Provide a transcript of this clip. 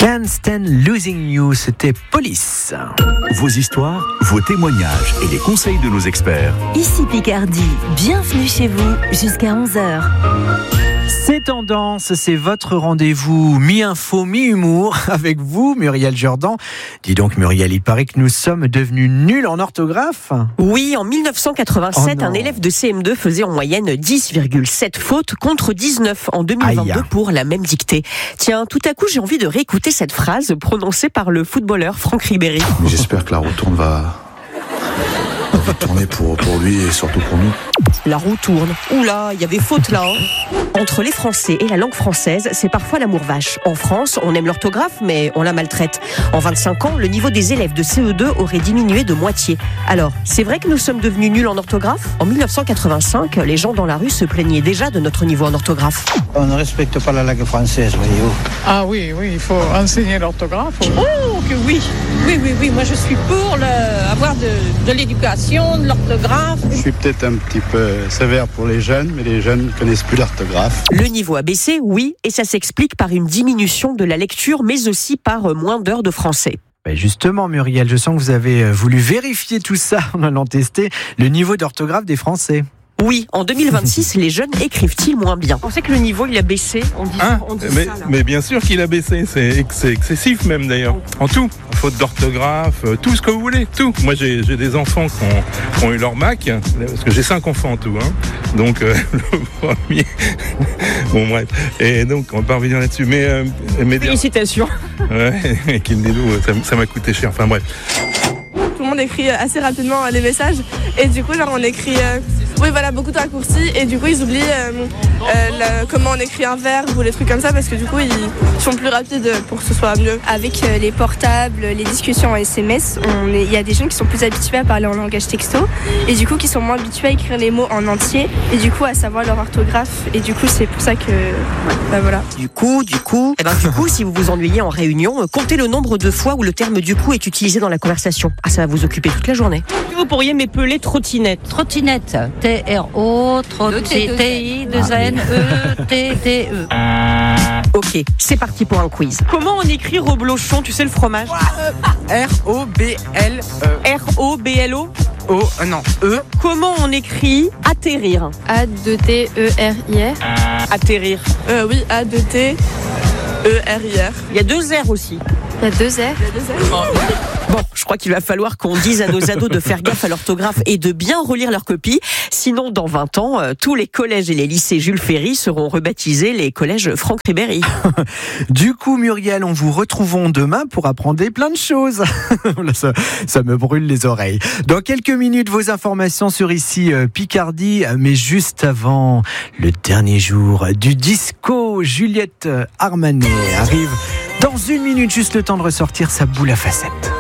Can't Stand Losing You, c'était Police. Vos histoires, vos témoignages et les conseils de nos experts. Ici Picardie, bienvenue chez vous jusqu'à 11h. C'est Tendance, c'est votre rendez-vous mi-info, mi-humour avec vous, Muriel Jourdan. Dis donc Muriel, il paraît que nous sommes devenus nuls en orthographe. Oui, en 1987, un élève de CM2 faisait en moyenne 10,7 fautes contre 19 en 2022 pour la même dictée. Tiens, tout à coup, j'ai envie de réécouter cette phrase prononcée par le footballeur Franck Ribéry. J'espère que la retourne va tourner pour lui et surtout pour nous. La roue tourne. Oula, il y avait faute là. Entre les Français et la langue française, c'est parfois l'amour vache. En France, on aime l'orthographe, mais on la maltraite. En 25 ans, le niveau des élèves de CE2 aurait diminué de moitié. Alors, c'est vrai que nous sommes devenus nuls en orthographe ? En 1985, les gens dans la rue se plaignaient déjà de notre niveau en orthographe. On ne respecte pas la langue française, voyez-vous. Ah oui, il faut enseigner l'orthographe. Oh, que oui. Oui, moi je suis pour avoir de l'éducation, de l'orthographe. Je suis peut-être un petit peu sévère pour les jeunes, mais les jeunes ne connaissent plus l'orthographe. Le niveau a baissé, oui, et ça s'explique par une diminution de la lecture, mais aussi par moins d'heures de français. Justement Muriel, je sens que vous avez voulu vérifier tout ça en allant tester le niveau d'orthographe des Français. Oui, en 2026, les jeunes écrivent-ils moins bien ? On sait que le niveau, il a baissé. On dit ça, mais bien sûr qu'il a baissé, c'est excessif même d'ailleurs. En tout, faute d'orthographe, tout ce que vous voulez, tout. Moi j'ai des enfants qui ont eu leur bac, parce que j'ai 5 enfants en tout. Donc le premier... Bon bref, et donc on va pas revenir là-dessus. Mais félicitations. Ouais, qu'il ça m'a coûté cher, enfin bref. Tout le monde écrit assez rapidement les messages et du coup on écrit beaucoup de raccourcis et du coup ils oublient comment on écrit un verbe ou les trucs comme ça parce que du coup ils sont plus rapides pour que ce soit mieux. Avec les portables, les discussions en SMS, il y a des gens qui sont plus habitués à parler en langage texto et du coup qui sont moins habitués à écrire les mots en entier et du coup à savoir leur orthographe et du coup c'est pour ça que voilà. Du coup, si vous vous ennuyez en réunion, comptez le nombre de fois où le terme du coup est utilisé dans la conversation. Ah, ça va vous occuper toute la journée. Vous pourriez m'épeler trottinette. Trottinette. T-R-O, T-I-2-N-E-T-T-E. Ok, c'est parti pour un quiz. Comment on écrit reblochon, tu sais le fromage ? R-O-B-L-E. R-O-B-L-O ? Non, E. Comment on écrit atterrir ? A-2-T-E-R-I-R. Atterrir. Oui, A-2-T-E-R-I-R. Il y a 2 R aussi. Il y a 2 R. Bon, je crois qu'il va falloir qu'on dise à nos ados de faire gaffe à l'orthographe et de bien relire leurs copies. Sinon, dans 20 ans, tous les collèges et les lycées Jules Ferry seront rebaptisés les collèges Franck Ribéry. Du coup, Muriel, on vous retrouvons demain pour apprendre plein de choses. ça me brûle les oreilles. Dans quelques minutes, vos informations sur ici Picardie. Mais juste avant, le dernier jour du disco, Juliette Armanet arrive dans 1 minute, juste le temps de ressortir sa boule à facettes.